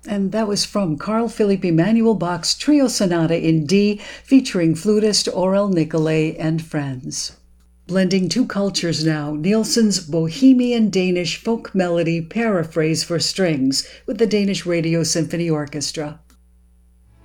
And that was from Carl Philipp Emanuel Bach's Trio Sonata in D, featuring flutist Aurel Nicolai and friends. Blending two cultures now, Nielsen's Bohemian Danish folk melody Paraphrase for strings with the Danish Radio Symphony Orchestra.